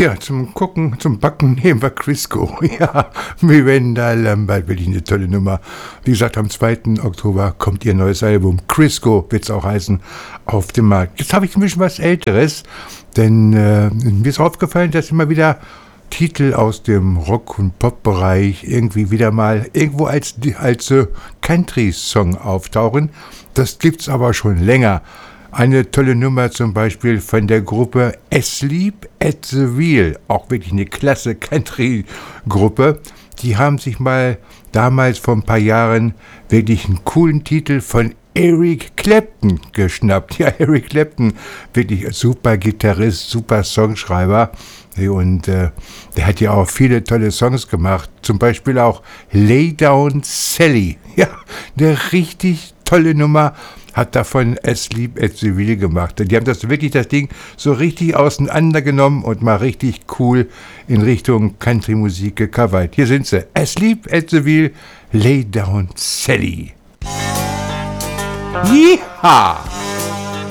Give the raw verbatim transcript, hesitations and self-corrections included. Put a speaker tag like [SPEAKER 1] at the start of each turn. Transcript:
[SPEAKER 1] Ja, zum Gucken, zum Backen nehmen wir Crisco. Ja, Miranda Lambert, wirklich eine tolle Nummer. Wie gesagt, am zweiten Oktober kommt ihr neues Album. Crisco wird es auch heißen, auf dem Markt. Jetzt habe ich ein bisschen was Älteres, denn äh, mir ist aufgefallen, dass immer wieder Titel aus dem Rock- und Pop-Bereich irgendwie wieder mal irgendwo als, als äh, Country-Song auftauchen. Das gibt's aber schon länger. Eine tolle Nummer zum Beispiel von der Gruppe Asleep at the Wheel, auch wirklich eine klasse Country-Gruppe. Die haben sich mal damals vor ein paar Jahren wirklich einen coolen Titel von Eric Clapton geschnappt. Ja, Eric Clapton, wirklich super Gitarrist, super Songschreiber. Und äh, der hat ja auch viele tolle Songs gemacht, zum Beispiel auch Lay Down Sally. Ja, eine richtig tolle Nummer. Hat davon Asleep at the Wheel gemacht. Die haben das wirklich, das Ding, so richtig auseinandergenommen und mal richtig cool in Richtung Country-Musik gecovert. Hier sind sie. Asleep at the Wheel, Lay Down Sally. Yeehaw!